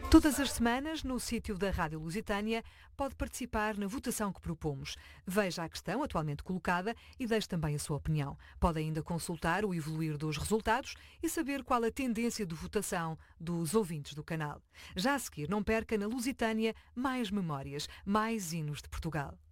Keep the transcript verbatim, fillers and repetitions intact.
Todas as semanas, no sítio da Rádio Lusitânia, pode participar na votação que propomos. Veja a questão atualmente colocada e deixe também a sua opinião. Pode ainda consultar o evoluir dos resultados e saber qual a tendência de votação dos ouvintes do canal. Já a seguir, não perca na Lusitânia mais memórias, mais hinos de Portugal.